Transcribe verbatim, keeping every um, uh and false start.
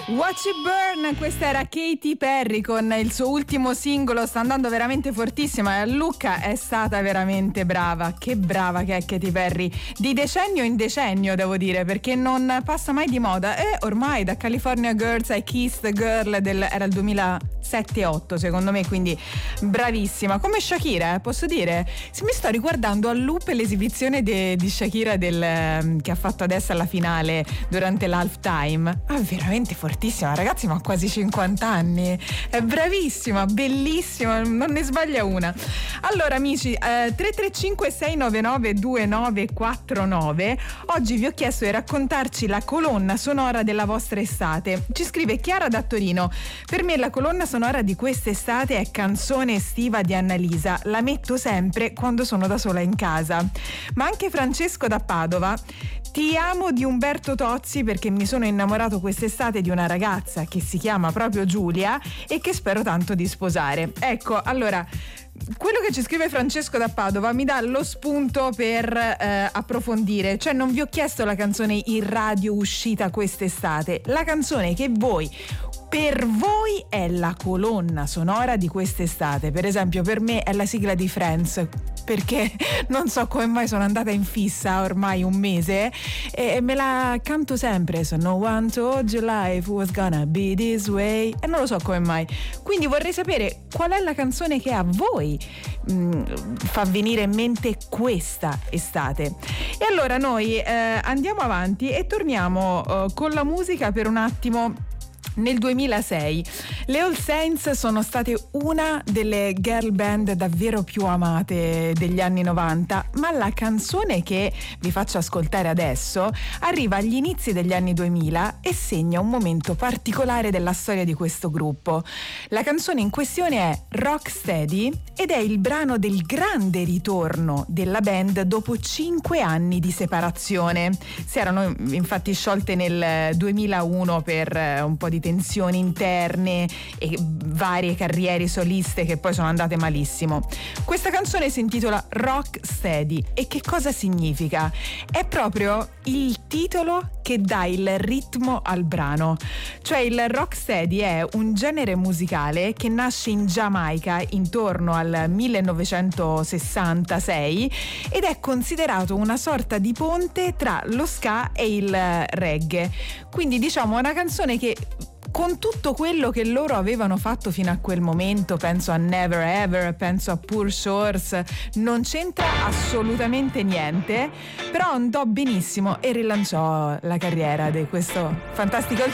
Watch It Burn, questa era Katy Perry con il suo ultimo singolo, sta andando veramente fortissima e Luca è stata veramente brava, che brava che è Katy Perry, di decennio in decennio devo dire, perché non passa mai di moda e ormai da California Girls I Kissed the Girl del, era il duemilasette otto secondo me, quindi bravissima, come Shakira eh, posso dire, se mi sto riguardando a loop l'esibizione de, di Shakira del, che ha fatto adesso alla finale durante l'halftime, ah veramente fortissima ragazzi, ma ha quasi cinquanta anni, è bravissima, bellissima, non ne sbaglia una. Allora amici, eh, tre tre cinque sei nove nove due nove quattro nove, oggi vi ho chiesto di raccontarci la colonna sonora della vostra estate. Ci scrive Chiara da Torino: per me la colonna sonora di quest'estate è Canzone estiva di Annalisa, la metto sempre quando sono da sola in casa. Ma anche Francesco da Padova: Ti amo di Umberto Tozzi, perché mi sono innamorato quest'estate di una ragazza che si chiama proprio Giulia e che spero tanto di sposare. Ecco, allora, quello che ci scrive Francesco da Padova mi dà lo spunto per eh, approfondire. Cioè, non vi ho chiesto la canzone in radio uscita quest'estate, la canzone che voi, per voi, è la colonna sonora di quest'estate. Per esempio, per me è la sigla di Friends, perché non so come mai sono andata in fissa ormai un mese e me la canto sempre. So no one told you life was gonna be this way, e non lo so come mai. Quindi vorrei sapere qual è la canzone che a voi mh, fa venire in mente questa estate. E allora noi eh, andiamo avanti e torniamo eh, con la musica per un attimo. Nel duemilasei le All Saints sono state una delle girl band davvero più amate degli anni novanta, ma la canzone che vi faccio ascoltare adesso arriva agli inizi degli anni duemila e segna un momento particolare della storia di questo gruppo. La canzone in questione è Rocksteady ed è il brano del grande ritorno della band dopo cinque anni di separazione. Si erano infatti sciolte nel duemilauno per un po' di tensioni interne e varie carriere soliste che poi sono andate malissimo. Questa canzone si intitola Rocksteady e che cosa significa? È proprio il titolo che dà il ritmo al brano. Cioè il rocksteady è un genere musicale che nasce in Giamaica intorno al millenovecentosessantasei ed è considerato una sorta di ponte tra lo ska e il reggae. Quindi diciamo una canzone che con tutto quello che loro avevano fatto fino a quel momento, penso a Never Ever, penso a Poor Shores, non c'entra assolutamente niente, però andò benissimo e rilanciò la carriera di questo fantastico